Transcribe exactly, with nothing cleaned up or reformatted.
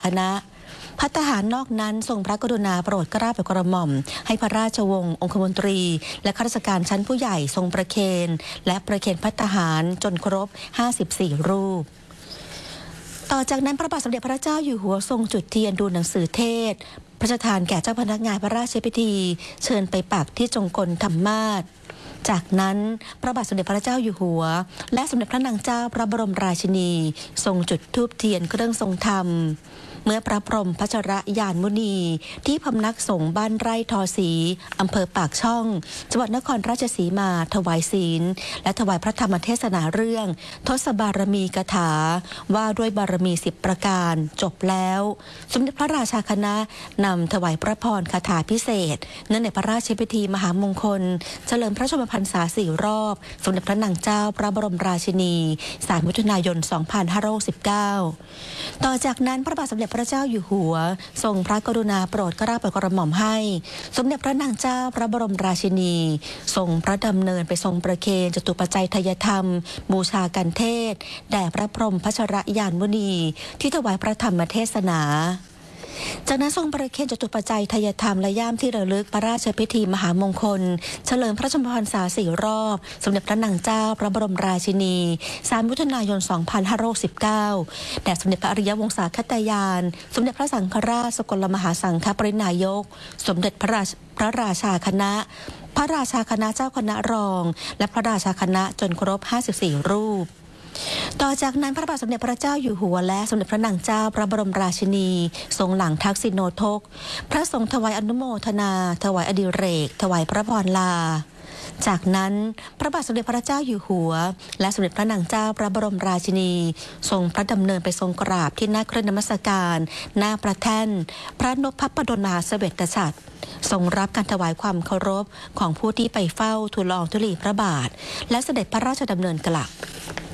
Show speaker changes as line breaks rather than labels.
คณะภัตตาหารนอกนั้นทรงพระกรุณาโปรดเกล้าโปรดกระหม่อมให้พระราชวงศ์องคมนตรีและข้าราชการชั้นผู้ใหญ่ทรงประเคนและประเคนภัตตาหารจนครบห้าสิบสี่รูปต่อจากนั้นพระบาทสมเด็จพระเจ้าอยู่หัวทรงจุดเทียนดูหนังสือเทศพระราชทานแก่เจ้าพนักงานพระราชพิธีเชิญไปปักที่จงกลธรรมาสน์จากนั้นพระบาทสมเด็จพระเจ้าอยู่หัวและสมเด็จพระนางเจ้าพระบรมราชินีทรงจุดธูปเทียนเครื่องทรงธรรมเมื่อพระพรหมพัชรยานมุนีที่พำนักสงฆ์บ้านไร่ทอศรีอำเภอปากช่องจังหวัดนครราชสีมาถวายศีลและถวายพระธรรมเทศนาเรื่องทศบารมีกถาว่าด้วยบารมีสิบประการจบแล้วสมเด็จพระราชาคณะนำถวายพระพรคาถาพิเศษเนื่องในพระราชพิธีมหามงคลเฉลิมพระชนมพรรษาสี่รอบสมเด็จพระนางเจ้าพระบรมราชินีสามมิถุนายนสองพันห้าร้อยสิบเก้าต่อจากนั้นพระบาทสมเด็จพระเจ้าอยู่หัวทรงพระกรุณาโปรดเกล้าโปรดกระหม่อมให้สมเด็จพระนางเจ้าพระบรมราชินีทรงพระดำเนินไปทรงประเคนจตุปัจจัยทายธรรมบูชากันเทศแด่พระพรหมพัชรยานมุนีที่ถวายพระธรรมเทศนาจากนั้นทรงประเคนจตุปัจจัยทายธรรมและย่ามที่ระลึกพระราชพิธีมหามงคลเฉลิมพระชนมพรรษาสี่รอบสมเด็จพระนางเจ้าพระบรมราชินีสามมิถุนายนสองพันห้าร้อยสิบเก้าแด่สมเด็จพระอริยวงศาคตยานสมเด็จพระสังฆราชสกลมหาสังฆปรินายกสมเด็จพระราชพระราชาคณะพระราชาคณะเจ้าคณะรองและพระราชาคณะจนครบห้าสิบสี่รูปต่อจากนั้นพระบาทสมเด็จพระเจ้าอยู่หัวและสมเด็จพระนางเจ้าพระบรมราชินีทรงหลังทักษิณโนทกพระสงฆ์ถวายอนุโมทนาถวายอดิเรกถวายพระพรลาจากนั้นพระบาทสมเด็จพระเจ้าอยู่หัวและสมเด็จพระนางเจ้าพระบรมราชินีทรงพระดำเนินไปทรงกราบที่หน้าเครื่องนมัสการหน้าพระแท่นพระนพพดลนาเสวตฉัตรทรงรับการถวายความเคารพของผู้ที่ไปเฝ้าทูลละอองธุลีพระบาทและเสด็จพระราชดำเนินกลับ